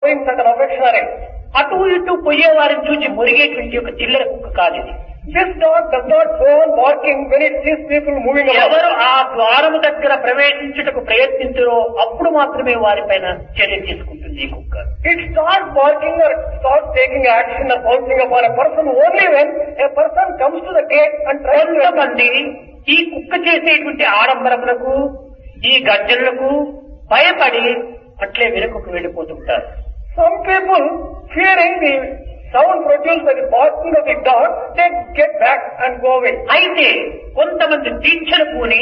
showing certain affectionate. అటు ఇటు పోయే వారిని చూసి మురిగేటువంటి ఒక చిల్లర కుక్క కాదు ఇది. This dog does not go on barking when it sees people moving about. ఎవరు ఆ ద్వారము దగ్గర ప్రవేశించుటకు ప్రయత్నించరో అప్పుడు మాత్రమే వారిపైన చర్య తీసుకుంటుంది ఈ కుక్క. It starts barking or starts taking action or pouncing upon a person only when a person comes to the gate and tries to. కొంతమంది ఈ కుక్క చేసేటువంటి ఆడంబరములకు ఈ గర్జనలకు భయపడి అట్లే వెనుకకు వెళ్ళిపోతుంటారు. Some people, fearing the sound produced by the barking of the dog, they get back and go away. అయితే కొంతమంది దీక్షను పూని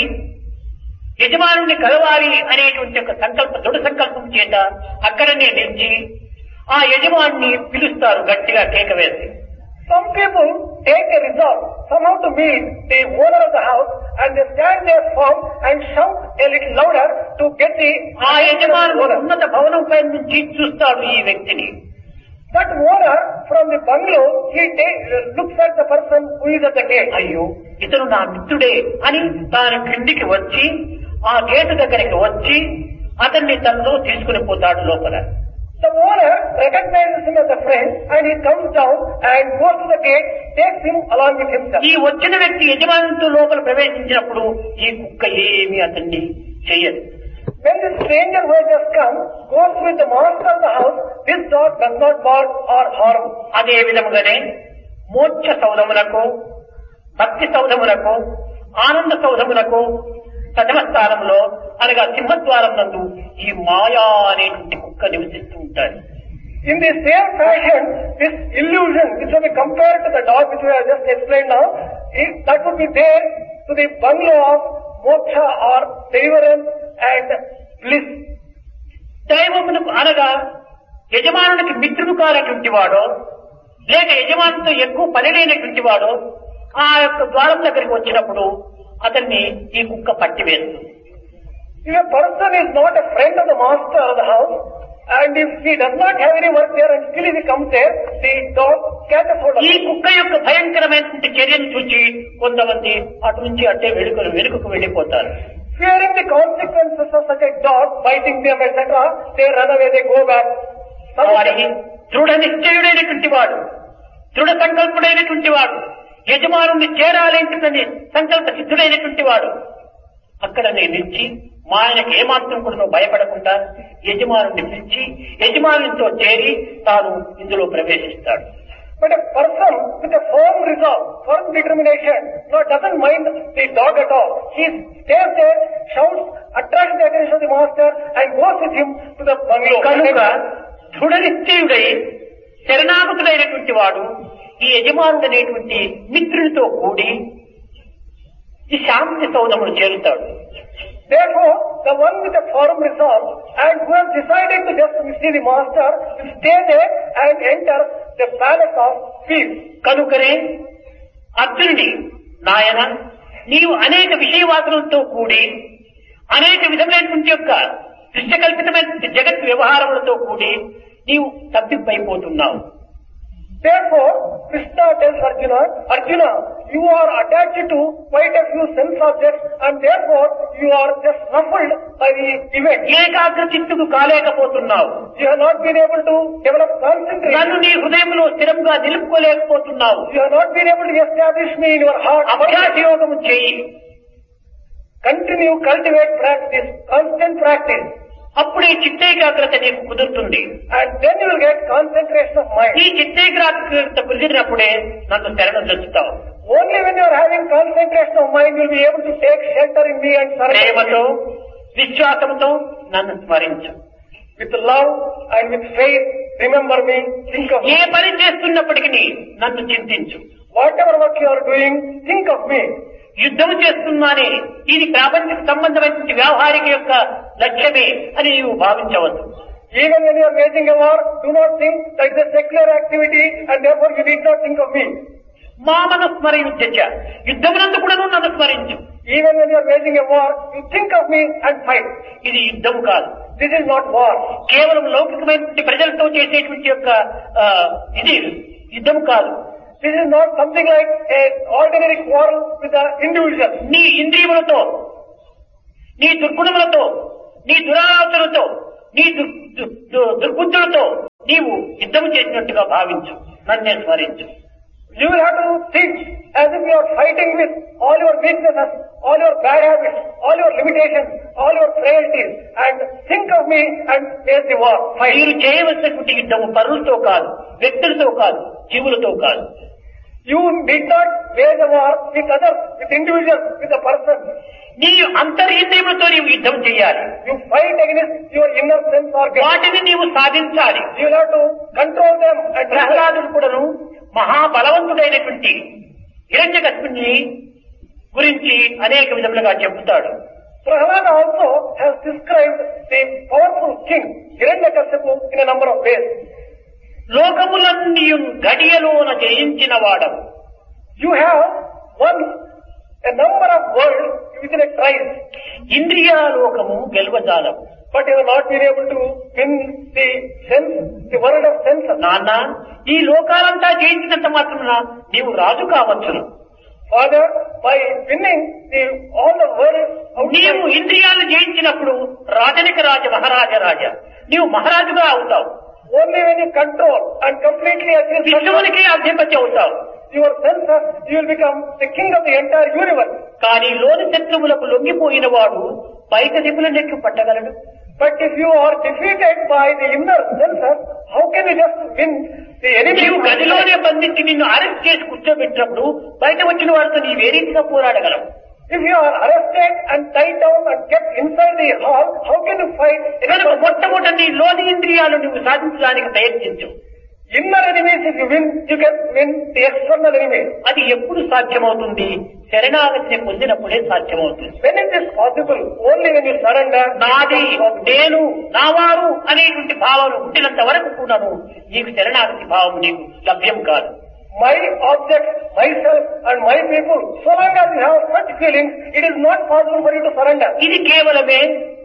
యజమానుని కలవాలి అనేటువంటి ఒక దృఢ సంకల్పం చేత అక్కడనే నిలిచి ఆ యజమాని పిలుస్తారు గట్టిగా కేక వేసి. Some people take a resolve somehow to meet the owner of the house and they stand there firm and shout a little louder to get the ఆ యజమానుడు ఉన్నత భవనం పై నుంచి చూస్తాడు ఈ వ్యక్తిని. That owner from the bungalow, he looks at the person who is at the gate. అయ్యో ఇతను నా మిత్రుడే అని తాను క్రిందికి వచ్చి ఆ గేటు దగ్గరికి వచ్చి అతన్ని తనలో తీసుకుని పోతాడు లోపల. The owner recognizes him as a friend and he comes down and goes to the gate, takes him along with himself. ఈ వచ్చిన వ్యక్తి యజమానితో లోపల ప్రవేశించినప్పుడు ఈ కుక్క ఏమీ అతన్ని చెయ్యదు. When the stranger who has just come goes with the master of the house, this dog does not bark or harm. అదే విధముగానే మోక్ష సౌధములకు, భక్తి సౌధములకు, ఆనంద సౌధములకు ప్రథమ స్థానంలో అనగా సింహద్వారం నందు ఈ మాయా అనేటువంటి కుక్క నివసిస్తూ ఉంటాయి. In the same fashion, this illusion which will be compared to the dog which we have just explained now, that would be there to the bungalow of moksha or deliverance and bliss. దైవమునకు అనగా యజమానునికి మిత్రుడు కానటువంటి వాడో లేక యజమానితో ఎక్కువ పని లేనటువంటి వాడో ఆ యొక్క ద్వారం దగ్గరికి వచ్చినప్పుడు అతన్ని ఈ కుక్క పట్టివేస్తుంది. If a person is not a friend of the master of the house, and if he does not have any work there and still if he comes there, the dog catches hold of ఈ him. కుక్క యొక్క భయంకరమైనటువంటి చర్యను చూసి కొంతమంది అటు నుంచి అట్టే వెనుకకు వెళ్ళిపోతారు. Fearing the consequences of such a dog biting them, etc., they run away, they go back. వారికి దృఢ నిశ్చయుడైనటువంటి వాడు, దృఢ సంకల్పుడైనటువంటి వాడు, యజమానుని చేరాలేంటిదని సంకల్ప సిద్ధుడైనటువంటి వాడు అక్కడనే నిలిచి మా ఆయనకు ఏమాత్రం కూడా భయపడకుండా యజమానుని పిలిచి యజమానునితో చేరి తాను ఇందులో ప్రవేశిస్తాడు. But a person with a firm resolve, firm determination, doesn't mind the dog at all. He stays there, shouts, attracts the attention of the master and goes with him to the bungalow. కనుక దృఢ నిశ్చయుడై శరణాగతుడైనటువంటి వాడు ఈ యజమానుడు అనేటువంటి మిత్రునితో కూడి ఈ శాంతి సౌధమును చేరుతాడు. Therefore, the one with a firm resolve and who has decided to just see the master will stay there and enter the palace of peace. కనుకనే అర్జునుడి నాయన నీవు అనేక విషయవాదులతో కూడి అనేక విధమైనటువంటి యొక్క దృశ్యకల్పితమైన జగత్ వ్యవహారములతో కూడి నీవు తప్పిపోతున్నావు. Therefore, Krishna tells Arjuna, you are attached to quite a few sense objects and therefore you are just ruffled by the event. ఏకాగ్ర చిత్తుకు కాలేకపోతున్నావు. You have not been able to develop concentration. నన్ను నీ హృదయంలో స్థిరంగా నిలుపుకోలేకపోతున్నావు. You have not been able to establish me in your heart. అభ్యాస యోగము చేయి. Continue, cultivate practice, constant practice. అప్పుడే చిత్తేకాగ్రత నీకు కుదురుతుంది. And then you will get concentration of mind. ఈ చిత్తేకాగ్రత కుదిరినప్పుడే నన్ను శరణు తెచ్చుతావు. Only when you are having concentration of mind, you will be able to take shelter in me and surrender. ప్రేమతో విశ్వాసంతో నన్ను స్మరించు. With love and with faith, remember me, think of me. ఏ పని చేస్తున్నప్పటికీ నన్ను చింతించు. Whatever work you are doing, think of me. యుద్ధం చేస్తున్నానే ఇది ప్రాపంచిక సంబంధమైన వ్యావహారిక యొక్క లక్ష్యమే అని నీవు భావించవద్దు. Even when you are waging a war, do not think that it is a secular activity and therefore you need not think of me. మామను స్మరించ యుద్ధమునందు కూడా నన్ను స్మరించు. Even when you are waging a war, you think of me and fight. ఇది యుద్ధం కాదు. This is not war. కేవలం లౌకికమైన ప్రజలతో చేసేటువంటి యొక్క ఇది యుద్ధం కాదు. This is not something like an ordinary quarrel with the individual. నీ ఇంద్రియములతో, నీ దుర్గుణములతో, నీ దురాలోచనలతో, నీ దుర్బుద్ధులతో నీవు యుద్ధము చేసినట్టుగా భావించు, నన్నే స్మరించు. You will have to think as if you are fighting with all your weaknesses, all your bad habits, all your limitations, all your frailties, and think of me and face the war. మీరు చేయవలసినటువంటి యుద్ధము పరులతో కాదు, వ్యక్తులతో కాదు, జీవులతో కాదు. You did not wage the war with others, with individuals, with a person. నీ అంతరింద్రియములతో నీవు యుద్ధం చేయాలి. You fight against your inner sense organs. వాటిని నీవు సాధించాలి. You will have to control them. And ప్రహ్లాదుడు కూడాను మహాబలవంతుడైనటువంటి హిరణ్యకశిపుని గురించి అనేక విధములుగా చెబుతాడు. Prahlada also has described the powerful king Hiranyakashipu in a number of ways. లోకములన్నీ గడియలోన జయించిన వాడవు. You have won a number of worlds within a trice. ఇంద్రియాలోకము గెలవజాలవు. But you have not been able to win the sense, the world of sense. నాన్న, ఈ లోకాలంతా జయించినంత మాత్రమున నీవు రాజు కావచ్చును. Father, by winning all the world, నీవు ఇంద్రియాలను జయించినప్పుడు రాజనిక రాజ మహారాజ రాజ, నీవు మహారాజుగా అవుతావు. only when you control and completely against విశ్వమునికి అధిపతి అవుతావు. your senses, you will become the king of the entire universe. కానీ లోని శత్రువులకు లొంగిపోయిన వాడు బయట దిగులనెక్కి పట్టగలడు. But if you are defeated by the inner senses, how can you just win the enemy? నీవు గదిలోనే బంధించి నిన్ను అరెస్ట్ చేసి కూర్చోబెట్టినప్పుడు బయట వచ్చిన వారితో నీవు ఏ రీతిగా పోరాడగలవు? If you are arrested and tied down and kept inside the hall, how can you fight? కనుక మొట్టమొదటి నీ లోని ఇంద్రియాలు నువ్వు సాధించడానికి ప్రయత్నించు. Inner enemies, if you win, you can win the external enemies. అది ఎప్పుడు సాధ్యమవుతుంది? శరణాగతిని పొందినప్పుడే సాధ్యమవుతుంది. When it is possible? Only when you surrender. నాది, నేను, నావారు అనేటువంటి భావన పుట్టినంత వరకు కూడాను నీకు శరణాగతి భావం నీకు లభ్యం కాదు. My object, myself and my people, so long as you have such feelings, it is not possible for you to surrender. ఇది కేవలమే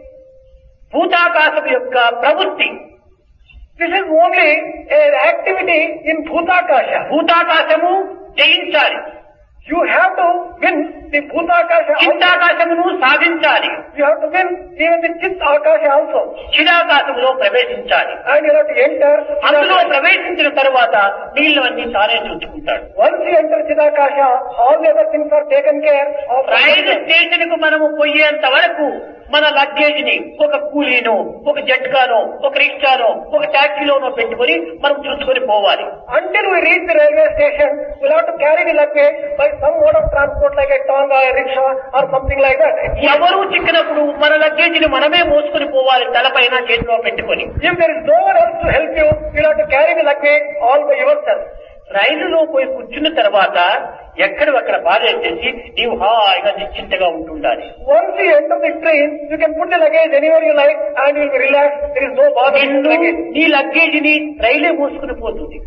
భూతాకాశం యొక్క ప్రవృత్తి. This is only an activity in Bhutakasha. భూతాకాశము జయించాలి. You have to win the Bhutakasha. చిత్తాకాశమును సాధించాలి. You have to win even the Chit Akasha also. చిదాకాశంలో ప్రవేశించాలి. And you have to enter. అందులో ప్రవేశించిన తర్వాత నీళ్ళవన్నీ తానే చూసుకుంటాడు. Once you enter Chidakasha, all the other things are taken care of. Rail station కు మనము పోయేంత వరకు మన లగేజ్ ని ఒక కూలీనో, ఒక జట్కానో, ఒక రిక్షానో, ఒక టాక్సీలోనో పెట్టుకుని మనం చూసుకొని పోవాలి. Until we reach the railway station, we'll have to carry the luggage by some mode of transport like a tonga, a rickshaw or something like that. ఎవరు చిక్కినప్పుడు మన లగేజ్ ని మనమే మోసుకొని పోవాలి, తలపైన చేతిలో పెట్టుకొని. If there is no one else to help you, you'll have to carry the luggage all by yourself. రైలులో పోయి కూర్చున్న తర్వాత ఎక్కడక్కడ బాధేసేసి నీవు హాయిగా నిశ్చింతగా ఉంటుండాలి. Once you enter the train, you can put the luggage anywhere you like and you will be relaxed. There is no bother in the luggage. నీ luggage ని రైలే మోసుకుని పోతుంది.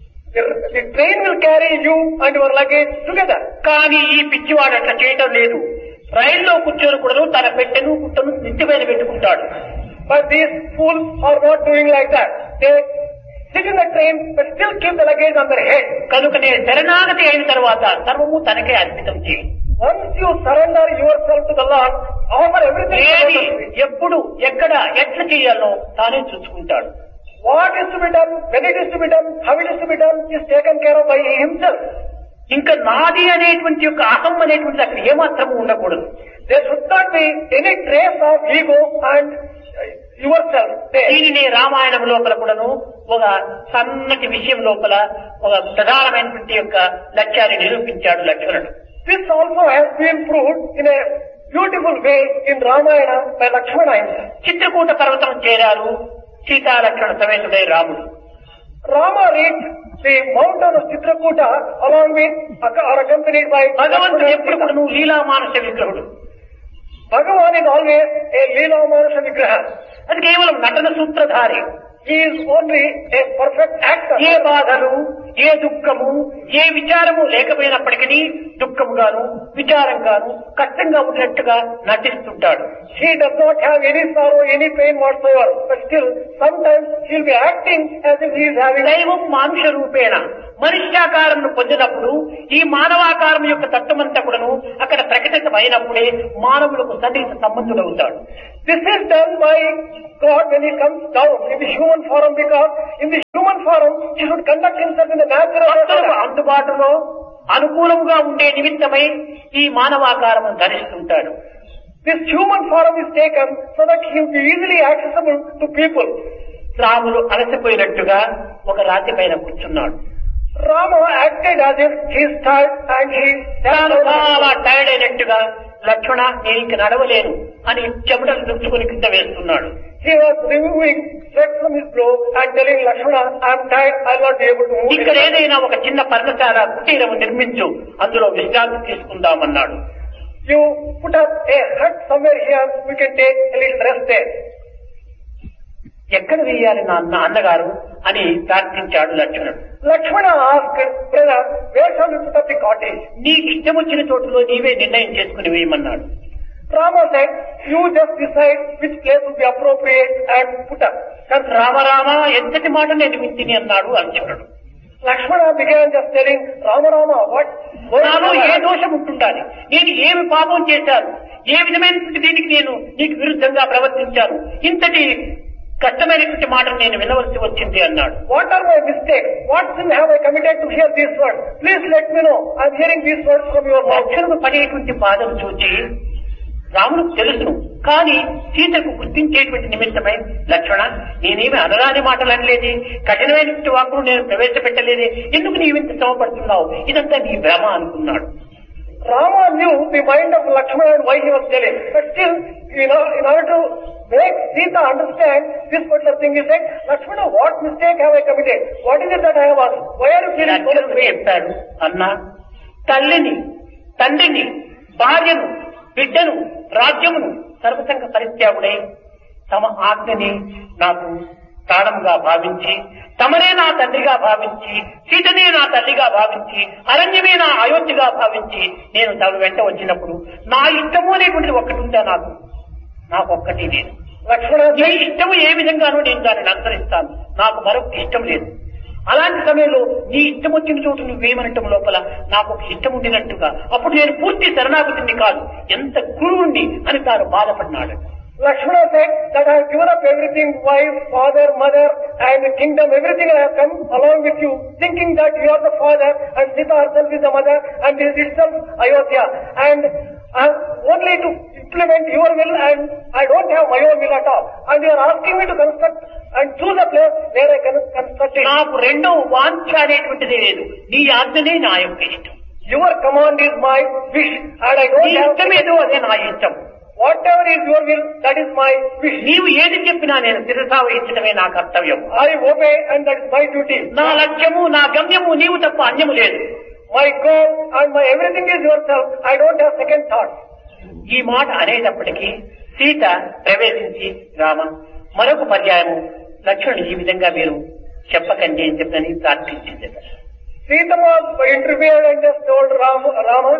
The train will carry you and your luggage together. కానీ ఈ పిచ్చివాడు అట్లా చేయటం లేదు. రైల్లో కూర్చొని కూడా తన పెట్టెను పుట్టను నెత్తి పైన పెట్టుకుంటాడు. But these fools are not doing like that. They sit in the train but still keep the luggage on their head. కనుకనే శరణాగతి అయిన తర్వాత సర్వము తనకే అర్పితం చేయి. Once you surrender yourself to the Lord, offer everything to ఏది, the Lord. ఎప్పుడు, ఎక్కడ, ఎట్లా చేయాలో తానే చూసుకుంటాడు. What is to be done, when it is to be done, how it is to be done is taken care of by himself. ఇంకా నాది అనేటువంటి యొక్క అహం అనేటువంటి అక్కడ ఏమాత్రము ఉండకూడదు. There should not be any trace of ego and yourself there. దీనిని రామాయణం లోపల కూడాను ఒక సన్నటి విషయం లోపల ఒక ప్రధానమైనటువంటి యొక్క లక్ష్యాన్ని నిరూపించాడు లక్ష్మణుడు. This also has been proved in a beautiful way in Ramayana by Lakshmana himself. Chitrakoot పర్వతం చేరారు సీతా లక్ష్మణ సమేతుడై రాముడు. Rama reached the mountain of Chitrakuta along with or accompanied by భగవంతుడు Lakshmana ఎప్పుడు and కూడా నువ్వు లీలామానుష విగ్రహుడు. Bhagavan is always a Leela Manusha Vigraha. అది కేవలం నటన సూత్రధారి. He is only a perfect actor. ఏ బాధలు, ఏ దుఃఖము, ఏ విచారము లేకపోయినప్పటికీ దుఃఖముగాను, విచారంగాను, కష్టంగా ఉన్నట్టుగా నటిస్తుంటాడు. He does not have any sorrow, any pain whatsoever. But still, sometimes he will be acting as if he is having. దైవం మానుష రూపేణ మనుష్యాకారమును పొందినప్పుడు ఈ మానవాకారం యొక్క తత్వమంతా కూడాను అక్కడ ప్రకటితమైనప్పుడే మానవులకు సన్నిహిత సంబంధుడవుతాడు. This is done by God when He comes down in the human form, because in the human form He should conduct Himself in the natural భక్తులకు అందుబాటులో అనుకూలంగా ఉండే నిమిత్తమై ఈ మానవాకారమును ధరిస్తుంటాడు. This human form is taken so that He will be easily accessible to people. Ramulu అలసిపోయినట్టుగా ఒక రాతి పైన కూర్చున్నాడు. Rama acted as if he is tired and he చాలా టైర్డ్ అయినట్టుగా లక్ష్మణ నేను ఇంక నడవలేను అని చెమటలు దుడుచుకుని కింద వేస్తున్నాడు. He was removing sweat from his brow and telling Lakshmana, I am tired, I will not be able to move. ఇక్కడ ఏదైనా ఒక చిన్న పర్ణశాల కుటీరము నిర్మించు, అందులో విశ్రాంతి తీసుకుందామన్నాడు. You put up a hut somewhere here, we can take a little rest there. ఎక్కడ వేయాలి నా అన్నగారు అని ప్రార్థించాడు లక్ష్మణుడు. Lakshmana asked, brother, where shall we put up the cottage? నీకు ఇష్టం వచ్చిన చోటులో నీవే నిర్ణయం చేసుకుని వేయమన్నాడు. Rama said, you just decide which place would be appropriate and put up. Rama ఎంతటి మాట నేను వింటిని అన్నాడు లక్ష్మణుడు. Lakshmana began just telling, Rama, what? నాలో ఏ దోషం ఉంటుండాలి, నేను ఏమి పాపం చేశాను, ఏ విధమైన దీనికి నేను నీకు విరుద్ధంగా ప్రవర్తించాను, ఇంతటి కష్టమైనటువంటి మాటను నేను వినవలసి వచ్చింది అన్నాడు. What are my mistakes? What sin have I committed to hear these words? Please let me know. I am hearing these words from your mouth. లక్ష్మణుడు పడేటువంటి బాధను చూచి రామునికి తెలుసును, కానీ సీతకు గుర్తించేటువంటి నిమిత్తమై లక్ష్మణ నేనేమి అనరాని మాటలు అనలేదే, కఠినమైనటువంటి వాక్కును నేను ప్రవేశపెట్టలేదే, ఎందుకు నీవింత శ్రమపడుతున్నావు, ఇదంతా నీ భ్రమ అనుకున్నాడు. Rama knew the mind of Lakshmana and why he was telling, but still, in order to make Sita understand this particular thing, he said, Lakshmana, what mistake have I committed? What is it that I have asked? Why are you feeling so much pain? చెప్తాడు, అన్నా తల్లిని, తండ్రిని, భార్యను, బిడ్డను, రాజ్యమును సర్వసంగ పరిత్యాగుడై తమ ఆజ్ఞని నాకు తాళంగా భావించి, తమనే నా తండ్రిగా భావించి, సీతనే నా తల్లిగా భావించి, అరణ్యమే నా అయోధ్యగా భావించి నేను తమ వెంట వచ్చినప్పుడు నా ఇష్టము అనేటువంటిది ఒక్కటి ఉందా, నాకు ఒక్కటి లేదు. Lakshmana, నీ ఇష్టము ఏ విధంగానూ నేను దానిని అనుసరిస్తాను, నాకు మరొక ఇష్టం లేదు. అలాంటి సమయంలో నీ ఇష్టం వచ్చిన చోటు నువ్వేమనటం లోపల నాకు ఒక ఇష్టం ఉండినట్టుగా అప్పుడు నేను పూర్తి శరణాగతిని కాదు, ఎంత గురువుణ్ణి అని తాను బాధపడినాడు. Lakshmana said that I have given up everything, wife, father, mother and the kingdom, everything I have come along with you, thinking that you are the father and Sita herself is the mother and this is itself Ayodhya, and I am only to implement your will and I don't have my own will at all, and you are asking me to construct and choose a place where I can construct it. నాకు రెండో వాంఛ అనేటువంటిది లేదు, నీ ఆజ్ఞనే నా యొక్క ఇష్టం. Your command is my wish and I నీ don't have ఇష్టమేదో అదే నా ఇష్టం. whatever is your will, that is my wish. నీవు ఏది చెప్పినా నేను శిరసా వహించడమే నా కర్తవ్యం. I obey and that is my duty. నా లక్ష్యము, నా గమ్యము నీవు తప్ప అన్యము లేదు. My goal and my everything is yourself. I don't have second thoughts. ఈ మాట అనేటప్పటికీ సీత ప్రవేశించి, రామ మరొక పర్యాయము లక్ష్మణుడు ఈ విధంగా మీరు చెప్పకండి అని చెప్పని ప్రార్థించింది. Sita interfered and just told Rama,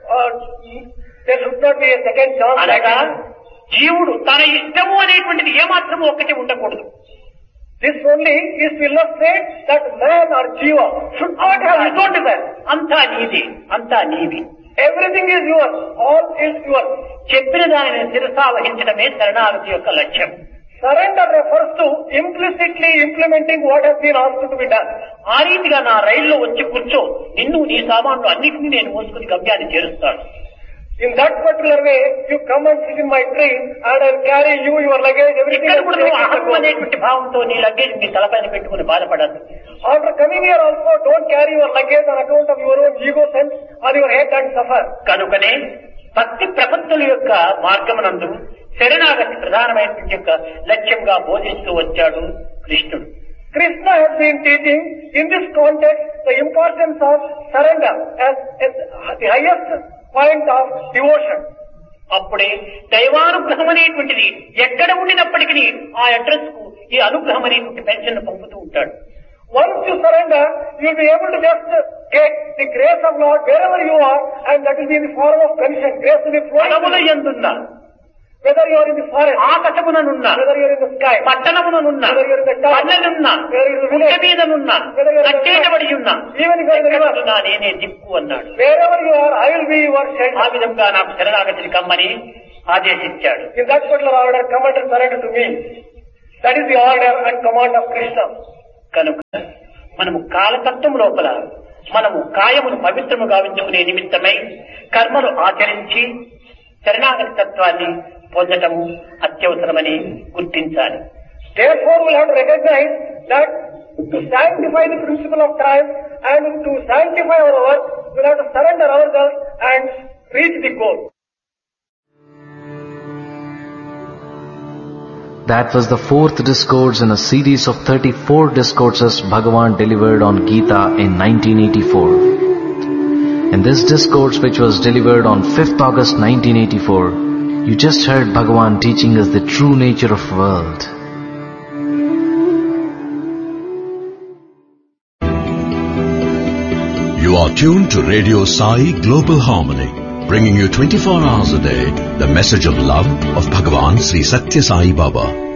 there should not be a second chance. అనగా జీవుడు తన ఇష్టము అనేటువంటిది ఏమాత్రము ఒక్కటి ఉండకూడదు. This only is to illustrate that man or jiva should not have his own desire. అంతా నీది, అంతా నీది. Everything is yours. All is yours. చెప్పిన దానిని శిరసా వహించడమే శరణాగతి యొక్క లక్ష్యం. Surrender refers to implicitly implementing what has been asked to be done. ఆ రీతిగా నా రైల్లో వచ్చి కూర్చో, నిన్ను నీ సామాన్లు అన్నింటినీ నేను మోసుకుని గమ్యాన్ని చేరుస్తాను. In that particular way, you come and sit in my train and I will carry you, your luggage, everything. ఇక్కడ కూడా నువ్వు అహం అనేటువంటి భావంతో నీ లగేజ్ నీ తలపైన పెట్టుకుని బాధపడద్దు. After coming here also, don't carry your luggage on account of your own ego sense on your head and suffer. కనుకనే భక్తి ప్రపత్తుల యొక్క మార్గమునందు శరణాగతి ప్రధానమైనటువంటి యొక్క లక్ష్యంగా బోధిస్తూ వచ్చాడు కృష్ణుడు. Krishna has been teaching in this context the importance of surrender as the highest point of devotion. అప్పుడే దైవానుగ్రహం అనేటువంటిది ఎక్కడ ఉండినప్పటికీ ఆ అడ్రస్ కు ఈ అనుగ్రహం అనేటువంటి పెన్షన్ పంపుతూ ఉంటాడు. Once you surrender, you will be able to just get the grace of Lord wherever you are, and that will be in the form of pension. Grace will be flowing. పదముల యందున్న Whether you are in the forest, ఆకాశముననున్న, whether you are in the sky, పట్టణముననున్న, whether you are in the town, పల్లెనున్న, whether you are in the గుట్ట village, మీదనున్న, whether you are in the కట్టేటబడి ఉన్న, even if you are in the river, ఎక్కడున్నా నేనే దిక్కు అన్నాడు. wherever you are, I will be your ఆ shelter. విధంగా నాకు శరణాగతిని కమ్మని ఆదేశించాడు. In that particular order, come and surrender to me. That is the order and command of Krishna. కనుక మనము కాలతత్వం లోపల మనము కాయమును పవిత్రము గావించుకునే నిమిత్తమై కర్మలు ఆచరించి శరణాగతి తత్వాన్ని పొందటము అత్యవసరమని గుర్తించాలి. Therefore, we will have to recognize that to sanctify the principle of crime and to sanctify our work, we will have to surrender ourselves and reach the goal. That was the fourth discourse in a series of 34 discourses Bhagavan delivered on Gita in 1984. In this discourse, which was delivered on 5th August 1984, you just heard Bhagavan teaching us the true nature of world. You are tuned to Radio Sai Global Harmony, bringing you 24 hours a day the message of love of Bhagavan Sri Satya Sai Baba.